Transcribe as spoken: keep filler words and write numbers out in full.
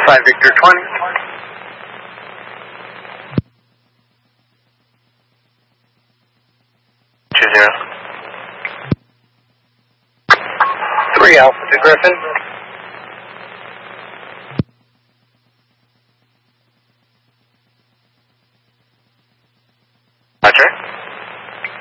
five Victor twenty. Two zero. Three Alpha to Griffin. Roger.